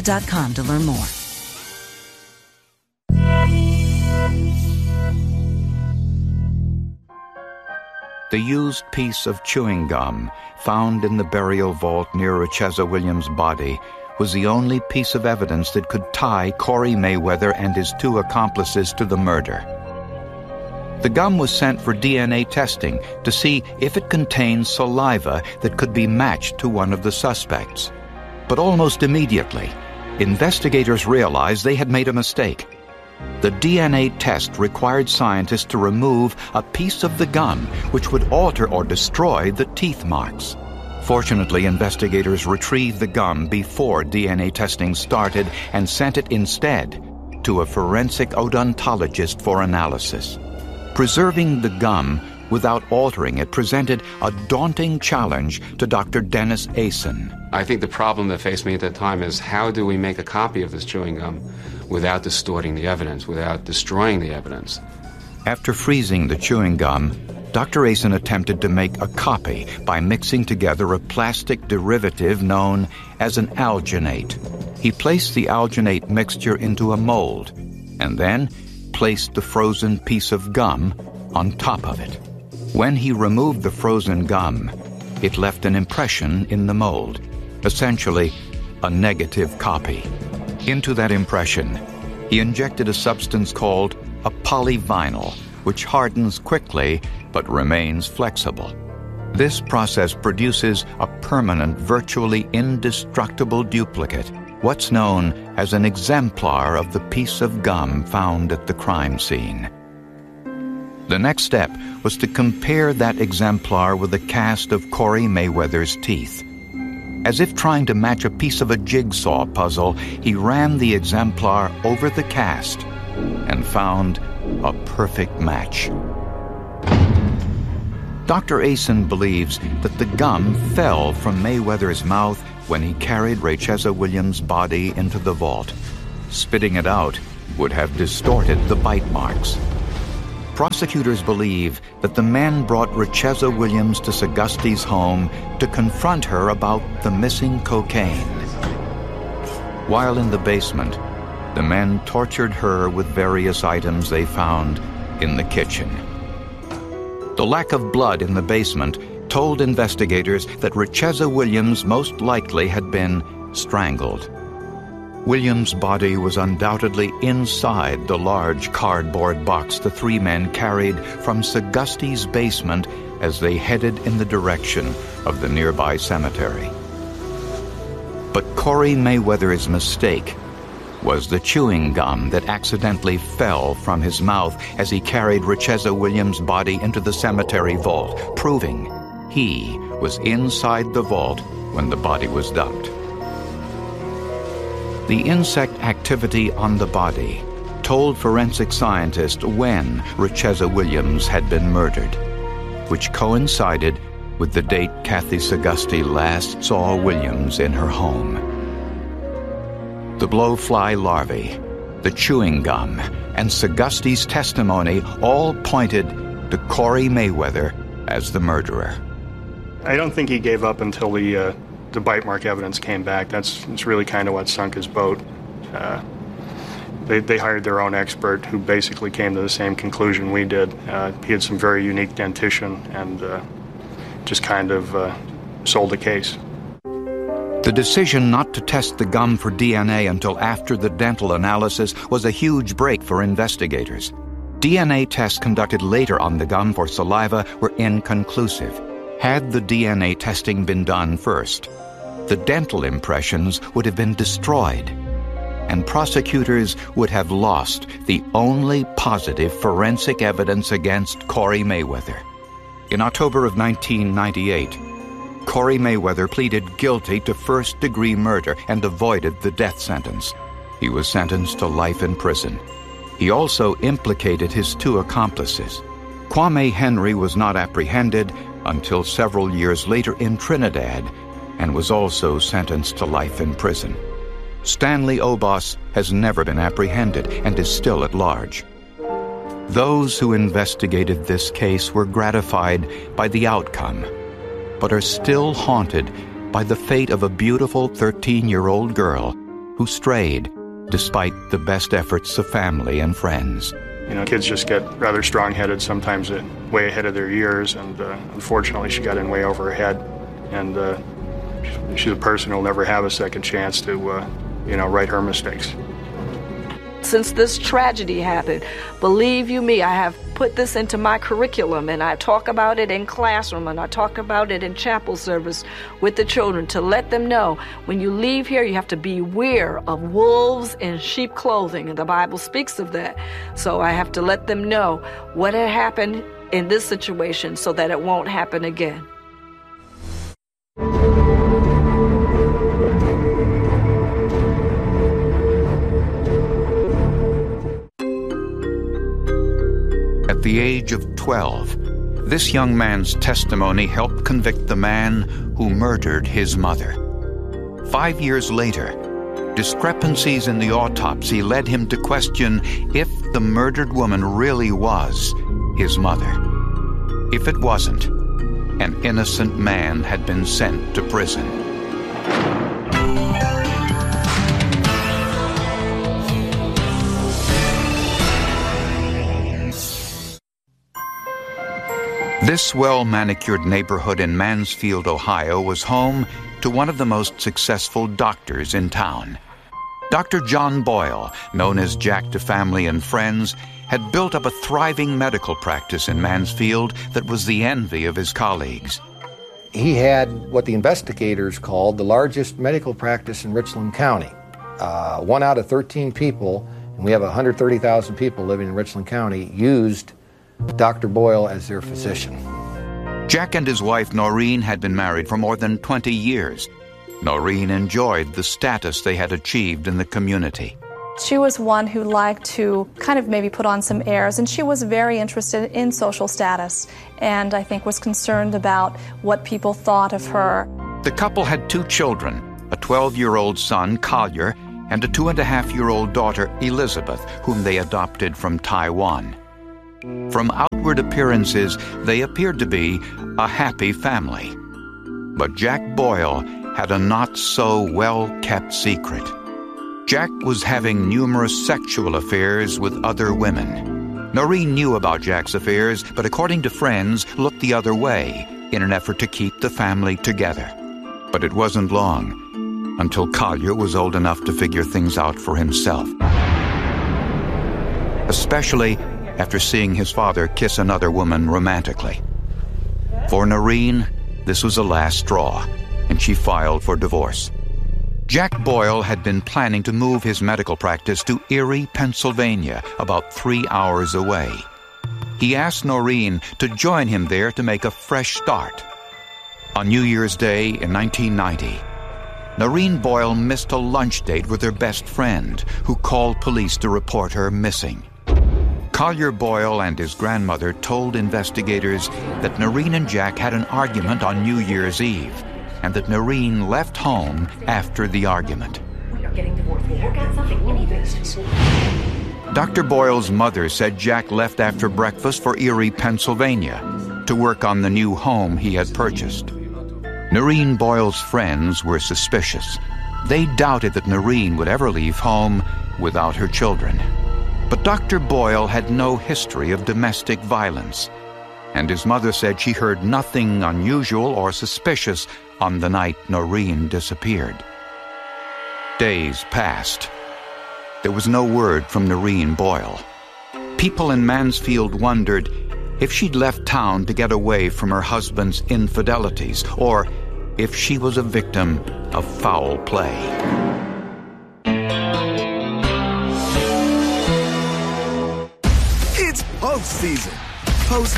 Inc.com to learn more. The used piece of chewing gum found in the burial vault near Richeza Williams' body was the only piece of evidence that could tie Corey Mayweather and his two accomplices to the murder. The gum was sent for DNA testing to see if it contained saliva that could be matched to one of the suspects. But almost immediately, investigators realized they had made a mistake. The DNA test required scientists to remove a piece of the gum which would alter or destroy the teeth marks. Fortunately, investigators retrieved the gum before DNA testing started and sent it instead to a forensic odontologist for analysis. Preserving the gum without altering it presented a daunting challenge to Dr. Dennis Asen. I think the problem that faced me at that time is how do we make a copy of this chewing gum without distorting the evidence, without destroying the evidence? After freezing the chewing gum, Dr. Asen attempted to make a copy by mixing together a plastic derivative known as an alginate. He placed the alginate mixture into a mold and then placed the frozen piece of gum on top of it. When he removed the frozen gum, it left an impression in the mold, essentially a negative copy. Into that impression, he injected a substance called a polyvinyl, which hardens quickly but remains flexible. This process produces a permanent, virtually indestructible duplicate, what's known as an exemplar of the piece of gum found at the crime scene. The next step was to compare that exemplar with a cast of Corey Mayweather's teeth. As if trying to match a piece of a jigsaw puzzle, he ran the exemplar over the cast and found a perfect match. Dr. Asen believes that the gum fell from Mayweather's mouth when he carried Richeza Williams' body into the vault. Spitting it out would have distorted the bite marks. Prosecutors believe that the men brought Richeza Williams to Sagasti's home to confront her about the missing cocaine. While in the basement, the men tortured her with various items they found in the kitchen. The lack of blood in the basement told investigators that Richeza Williams most likely had been strangled. Williams' body was undoubtedly inside the large cardboard box the three men carried from Sagasti's basement as they headed in the direction of the nearby cemetery. But Corey Mayweather's mistake was the chewing gum that accidentally fell from his mouth as he carried Richeza Williams' body into the cemetery vault, proving he was inside the vault when the body was dumped. The insect activity on the body told forensic scientists when Richeza Williams had been murdered, which coincided with the date Kathy Sagasti last saw Williams in her home. The blowfly larvae, the chewing gum, and Sagasti's testimony all pointed to Corey Mayweather as the murderer. I don't think he gave up until the bite mark evidence came back. That's really kind of what sunk his boat. They hired their own expert who basically came to the same conclusion we did. He had some very unique dentition and just kind of sold the case. The decision not to test the gum for DNA until after the dental analysis was a huge break for investigators. DNA tests conducted later on the gum for saliva were inconclusive. Had the DNA testing been done first, the dental impressions would have been destroyed, and prosecutors would have lost the only positive forensic evidence against Corey Mayweather. In October of 1998, Corey Mayweather pleaded guilty to first-degree murder and avoided the death sentence. He was sentenced to life in prison. He also implicated his two accomplices. Kwame Henry was not apprehended until several years later in Trinidad and was also sentenced to life in prison. Stanley Obos has never been apprehended and is still at large. Those who investigated this case were gratified by the outcome, but are still haunted by the fate of a beautiful 13-year-old girl who strayed despite the best efforts of family and friends. You know, kids just get rather strong-headed, sometimes way ahead of their years, and unfortunately she got in way over her head. And she's a person who'll never have a second chance to, right her mistakes. Since this tragedy happened, believe you me, I have put this into my curriculum, and I talk about it in classroom, and I talk about it in chapel service with the children to let them know when you leave here, you have to beware of wolves in sheep clothing, and the Bible speaks of that. So I have to let them know what had happened in this situation so that it won't happen again. At the age of 12, this young man's testimony helped convict the man who murdered his mother. 5 years later, discrepancies in the autopsy led him to question if the murdered woman really was his mother. If it wasn't, an innocent man had been sent to prison. This well-manicured neighborhood in Mansfield, Ohio, was home to one of the most successful doctors in town. Dr. John Boyle, known as Jack to family and friends, had built up a thriving medical practice in Mansfield that was the envy of his colleagues. He had what the investigators called the largest medical practice in Richland County. 1 out of 13 people, and we have 130,000 people living in Richland County, used Dr. Boyle as their physician. Jack and his wife Noreen had been married for more than 20 years. Noreen enjoyed the status they had achieved in the community. She was one who liked to kind of maybe put on some airs, and she was very interested in social status, and I think was concerned about what people thought of her. The couple had 2 children, a 12-year-old son, Collier, and a 2.5-year-old daughter, Elizabeth, whom they adopted from Taiwan. From outward appearances, they appeared to be a happy family. But Jack Boyle had a not-so-well-kept secret. Jack was having numerous sexual affairs with other women. Noreen knew about Jack's affairs, but according to friends, looked the other way in an effort to keep the family together. But it wasn't long until Collier was old enough to figure things out for himself. Especially after seeing his father kiss another woman romantically. For Noreen, this was the last straw, and she filed for divorce. Jack Boyle had been planning to move his medical practice to Erie, Pennsylvania, about 3 hours away. He asked Noreen to join him there to make a fresh start. On New Year's Day in 1990, Noreen Boyle missed a lunch date with her best friend, who called police to report her missing. Collier Boyle and his grandmother told investigators that Noreen and Jack had an argument on New Year's Eve, and that Noreen left home after the argument. We are getting divorced. We'll work out something. We need this. Dr. Boyle's mother said Jack left after breakfast for Erie, Pennsylvania, to work on the new home he had purchased. Noreen Boyle's friends were suspicious. They doubted that Noreen would ever leave home without her children. But Dr. Boyle had no history of domestic violence, and his mother said she heard nothing unusual or suspicious on the night Noreen disappeared. Days passed. There was no word from Noreen Boyle. People in Mansfield wondered if she'd left town to get away from her husband's infidelities, or if she was a victim of foul play. It's postseason. Post